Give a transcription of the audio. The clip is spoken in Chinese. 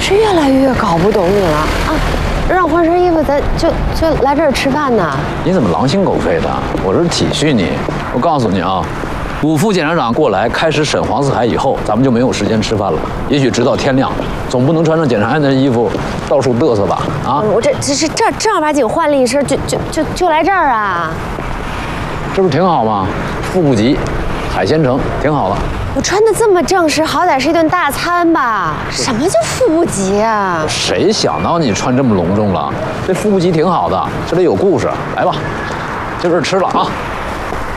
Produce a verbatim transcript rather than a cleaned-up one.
是越来越搞不懂你了啊！让换身衣服，咱就就来这儿吃饭呢。 你怎么狼心狗肺的？我这是体恤你。我告诉你啊，五副检察长过来开始审黄四海以后，咱们就没有时间吃饭了。也许直到天亮，总不能穿着检察院的衣服到处嘚瑟吧？啊！ 我这这是正正儿八经换了一身，就就就就来这儿啊！ 这不是挺好吗？副部级，海鲜城，挺好的。 我穿的这么正式，好歹是一顿大餐吧？什么叫副部级啊？ 谁想到你穿这么隆重了？这副部级挺好的，这里有故事。来吧，就这儿吃了啊！